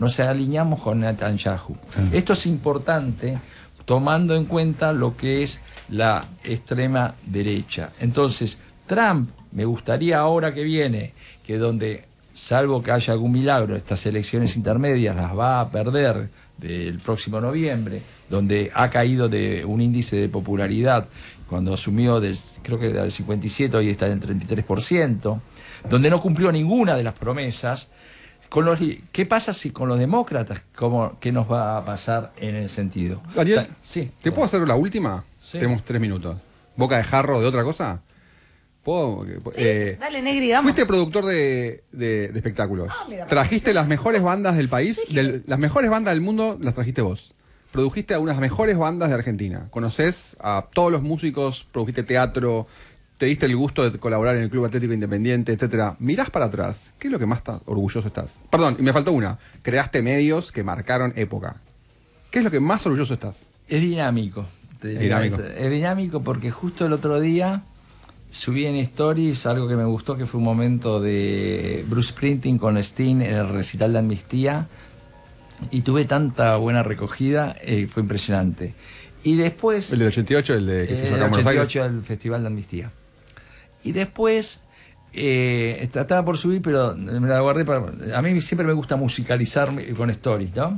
nos alineamos con Netanyahu. Esto es importante tomando en cuenta lo que es la extrema derecha. Entonces, Trump, me gustaría ahora que viene, que donde, salvo que haya algún milagro, estas elecciones intermedias las va a perder del próximo noviembre, donde ha caído de un índice de popularidad, cuando asumió creo que era del 57, hoy está en el 33%, donde no cumplió ninguna de las promesas. ¿Qué pasa si con los demócratas? ¿Qué nos va a pasar en el sentido? Daniel, sí, ¿te puedo hacer la última? Sí. Tenemos 3 minutos. ¿Boca de jarro de otra cosa? ¿Puedo? Sí, dale, Negri, vamos. Fuiste productor de espectáculos. Mira, trajiste las mejores bandas del país, Sí. las mejores bandas del mundo las trajiste vos. Produjiste a unas mejores bandas de Argentina. Conocés a todos los músicos, produjiste teatro, te diste el gusto de colaborar en el Club Atlético Independiente, etcétera. Mirás para atrás, ¿qué es lo que más orgulloso estás? Perdón, y me faltó una. Creaste medios que marcaron época. ¿Qué es lo que más orgulloso estás? Es dinámico. Es dinámico porque justo el otro día subí en Stories algo que me gustó, que fue un momento de Bruce Springsteen con Sting en el recital de Amnistía, y tuve tanta buena recogida, fue impresionante. Y después... El del 88, el de que se hizo acá en Buenos Aires. 88, el Festival de Amnistía. Y después estaba por subir, pero me la guardé para... A mí siempre me gusta musicalizarme con Stories, ¿no?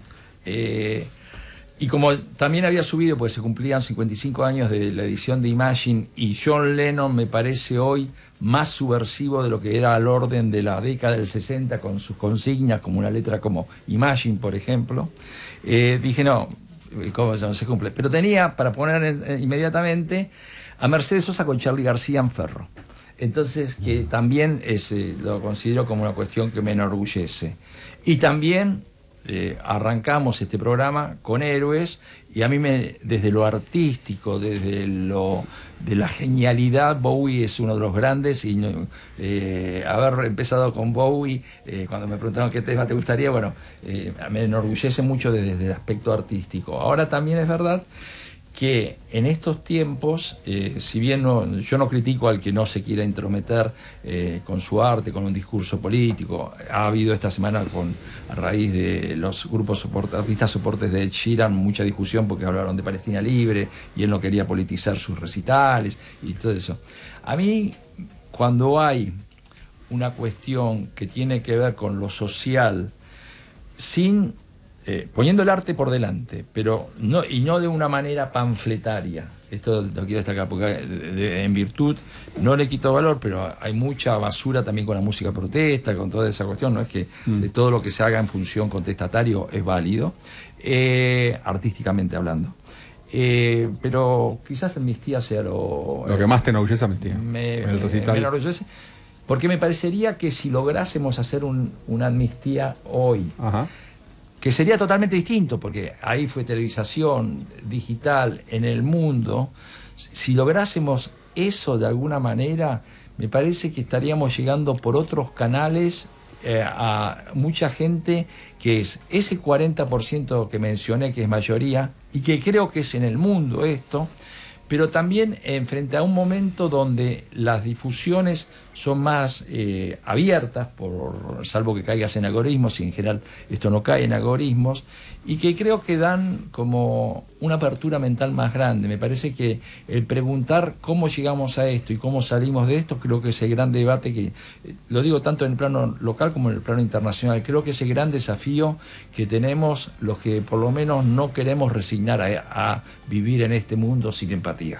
Y como también había subido, pues se cumplían 55 años de la edición de Imagine, y John Lennon me parece hoy más subversivo de lo que era al orden de la década del 60 con sus consignas, como una letra como Imagine, por ejemplo, dije no, ¿cómo no se cumple? Pero tenía para poner inmediatamente a Mercedes Sosa con Charly García en Ferro. Entonces, que también lo considero como una cuestión que me enorgullece. Y también arrancamos este programa con Héroes, y a mí desde lo artístico, desde de la genialidad, Bowie es uno de los grandes, y haber empezado con Bowie, cuando me preguntaron qué tema te gustaría, bueno, me enorgullece mucho desde el aspecto artístico. Ahora también es verdad que en estos tiempos, si bien yo no critico al que no se quiera intrometer con su arte, con un discurso político, ha habido esta semana a raíz de los grupos artistas soportes de Ed Sheeran mucha discusión porque hablaron de Palestina Libre y él no quería politizar sus recitales y todo eso. A mí, cuando hay una cuestión que tiene que ver con lo social, poniendo el arte por delante, pero no de una manera panfletaria. Esto lo quiero destacar porque en virtud no le quito valor, pero hay mucha basura también con la música protesta, con toda esa cuestión. No es que todo lo que se haga en función contestatario es válido, artísticamente hablando. Pero quizás Amnistía sea lo que más te enorgullece Amnistía. Me enorgullece, porque me parecería que si lográsemos hacer una amnistía hoy, ajá, que sería totalmente distinto, porque ahí fue televisación digital en el mundo, si lográsemos eso de alguna manera, me parece que estaríamos llegando por otros canales a mucha gente, que es ese 40% que mencioné, que es mayoría, y que creo que es en el mundo esto, pero también frente a un momento donde las difusiones son más abiertas, salvo que caigas en algoritmos, y en general esto no cae en algoritmos, y que creo que dan como una apertura mental más grande. Me parece que el preguntar cómo llegamos a esto y cómo salimos de esto, creo que es el gran debate que, lo digo tanto en el plano local como en el plano internacional, creo que es el gran desafío que tenemos los que por lo menos no queremos resignar a vivir en este mundo sin empatía.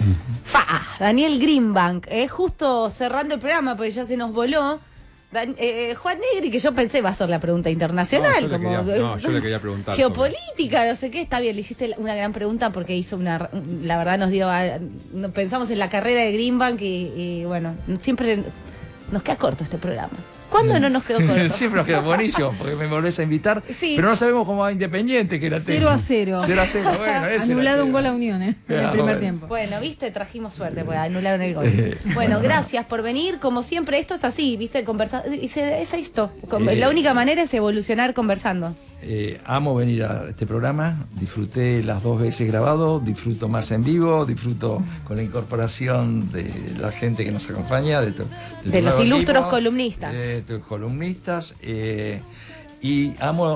Daniel Greenbank, justo cerrando el programa, porque ya se nos voló. Juan Negri, que yo pensé va a ser la pregunta internacional, yo le quería preguntar geopolítica, no sé qué, está bien, le hiciste una gran pregunta porque hizo la verdad nos dio, pensamos en la carrera de Greenbank y bueno, siempre nos queda corto este programa. ¿Cuándo no nos quedó corto? Siempre nos quedó buenísimo, porque me volvés a invitar. Sí. Pero no sabemos cómo va Independiente, que era 0-0. 0-0, bueno, anulado un gol a Unión, en el primer tiempo. Bueno, viste, trajimos suerte, pues anularon el gol. Bueno, gracias por venir. Como siempre, esto es así, viste, conversar. Es esto. La única manera es evolucionar conversando. Amo venir a este programa, disfruté las 2 veces grabado, disfruto más en vivo, disfruto con la incorporación de la gente que nos acompaña, de los ilustros equipo, columnistas. Y amo